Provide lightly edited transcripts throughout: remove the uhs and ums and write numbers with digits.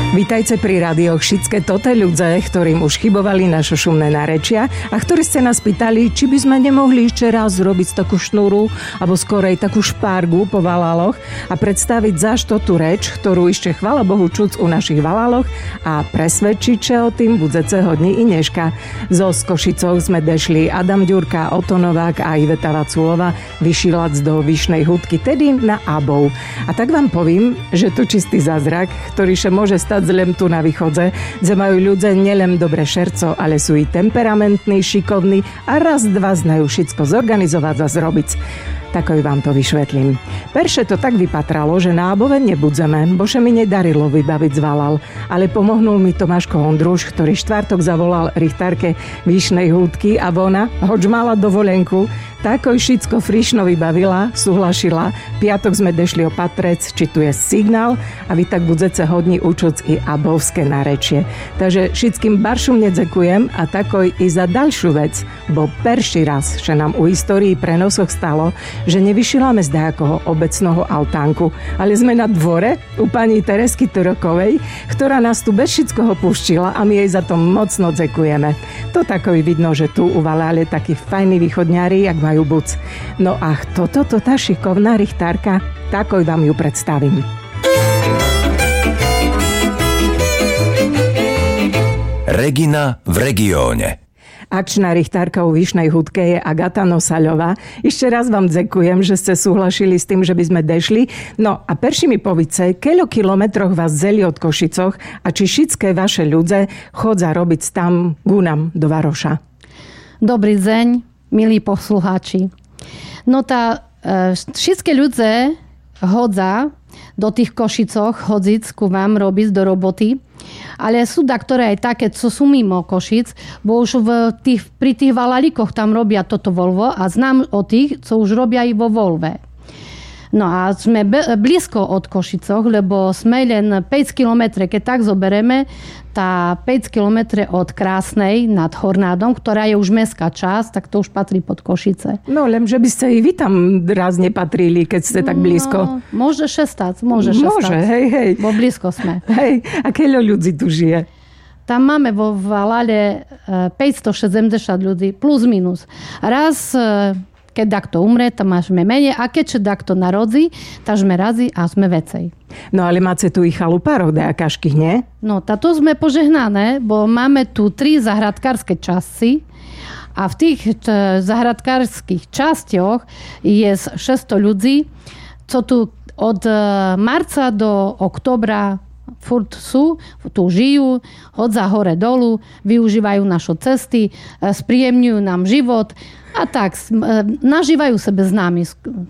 Vítajte pri Rádio Košice. Toto ľudia, ktorým už chybovali naše šumné nárečia a ktorí ste nás pýtali, či by sme nemohli ešte raz zrobiť takú šnúru alebo skorej takú špárgu po valaloch a predstaviť zašto tú reč, ktorú ešte chvála Bohu čuc u našich valaloch a presvedčiť, že o tým budúceho dni i dneška. Zo Košicov sme dešli Adam Ďurka, Oto Novák a Iveta Vaculova vyšilac do Vyšnej hudky, tedy na Abov. A tak vám povím, že to čistý zázrak, ktorý še môže stať zlem tu na východze, kde majú ľudia nielen dobré šerco, ale sú i temperamentní, šikovní a raz, dva znajú všetko zorganizovať a zrobiť. Takoj vám to vyšvetlím. Perše to tak vypatralo, že na Above nebudzeme, bo še mi nedarilo vybaviť zvalal, ale pomohnul mi Tomáško Ondruš, ktorý štvrtok zavolal richtárke Vyšnej húdky a ona, hoď mala dovolenku, takoj všetko frišno vybavila, súhlašila. Piatok sme dešli o Patrec, či tu je signál a vy tak budete hodní učuť i abovské narečie. Takže všetkým baršom nedzekujem a takoj i za ďalšiu vec, bo perší raz, že nám u histórii prenosoch stalo, že nevyšiláme z nejakého obecného altánku, ale sme na dvore u pani Teresky Torokovej, ktorá nás tu bez všetkoho púštila a my jej za to mocno dzekujeme. To takový vidno, že tu uvalali takí fajní východňári, jak majú buc. No a toto tá šikovná richtárka, takoj vám ju predstavím. Regina v regióne. Akčná richtárka u Vyšnej hudke je Agata Nosaľová. Ešte raz vám dzekujem, že ste súhlašili s tým, že by sme dešli. No a perši mi povice, keľo kilometroch vás zeli od Košicoch a či všetké vaše ľudze chodza robiť tam gunam do Varoša? Dobrý deň, milí poslucháči. No všetky ľudze hodza do tých Košicoch chodziť ku vám robiť do roboty. Ale sú ktoré aj také, co sú mimo Košic, bo už pri tých valalíkoch tam robia toto Volvo a znám o tých, co už robia i vo Volve. No a sme blízko od Košicoch, lebo sme len 5 km, keď tak zobereme, tá 5 km od Krásnej nad Hornádom, ktorá je už mestská časť, tak to už patrí pod Košice. No len, že by ste i vy tam raz nepatrili, keď ste tak blízko. Môže šestať. Môže, hej. Bo blízko sme. Hej, a keľo ľudí tu žije? Tam máme vo Valale 560 ľudí, plus minus. Raz keď takto umre, tam mášme menej a keď takto narodí, tak sme razi a sme vecej. No ale máte tu i chalupárov nejakaškých, nie? No, táto sme požehnané, bo máme tu 3 zahradkárske časti a v tých zahradkárskych časťoch je 600 ľudí, co tu od marca do októbra furt sú, tu žijú, hodza hore dolu, využívajú naše cesty, spríjemňujú nám život a tak, nažívajú sebe s nami.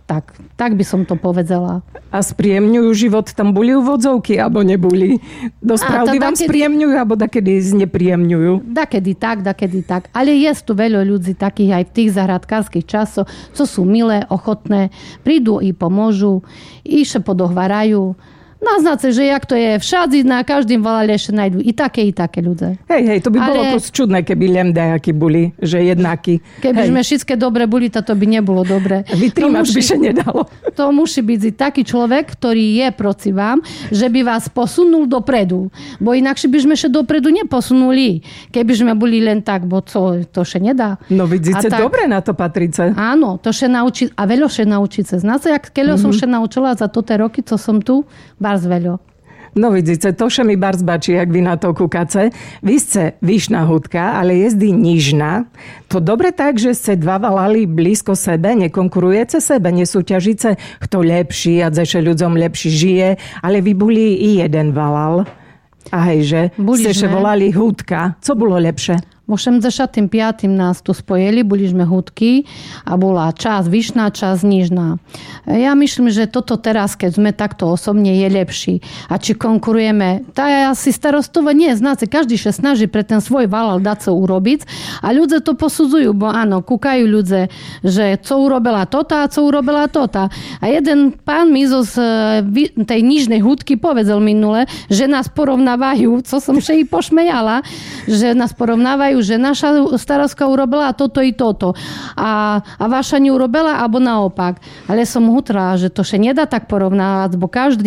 Tak by som to povedala. A spríjemňujú život, tam boli uvodzovky, alebo neboli? Dospravdy vám spríjemňujú, alebo dakedy znepríjemňujú? Dakedy tak. Ale je tu veľa ľudí takých aj v tých zahradkárskych časoch, co sú milé, ochotné, prídu i pomôžu, i še podohvarajú. Naznáce, že jak to je všade, na každým valale ešte nájdú i také ľudia. Hej, to by bolo kus čudné, keby len dajakí boli, že jednáky. Keby sme všetké dobre boli, to by nebolo dobre. Vytrímač by še nedalo. To musí byť taký človek, ktorý je proti vám, že by vás posunul dopredu. Bo inakšie by sme še dopredu neposunuli. Keby sme boli len tak, bo to še nedá. No vidíte, dobre na to patrice. Áno, to še naučiť, a veľo še naučiť. Znáte, jak keľo som še naučila za toto roky, co som tu? Barz veľo. No vidíte, to še mi barz bačí, jak vy na to kúkace. Vy ste Vyšná hudka, ale jezdí Nižná. To dobre tak, že ste dva valali blízko sebe, nekonkurujete sebe, nesúťažíte, kto lepší a že ľuďom lepší žije, ale vy boli i jeden valal. A hej, že ste še volali hudka. Co bolo lepšie? Vo 75. nás tu spojili, boli sme hudky a bola časť Vyšná, časť Nižná. Ja myslím, že toto teraz, keď sme takto osobne, je lepší. A či konkurujeme, tá je asi starostovo nie, znáte, každý sa snaží pre ten svoj valal dať co urobiť a ľudia to posudzujú, bo áno, kúkajú ľudia, že co urobila tota a co urobila tota. A jeden pán mi zo tej Nižnej hudky povedal minule, že nás porovnávajú, co som sa i pošmejala, že nás porovnávajú, že naša starostka urobila toto i toto a vaša neurobila, alebo naopak. Ale som hutrala, že to še nedá tak porovnávať, bo každý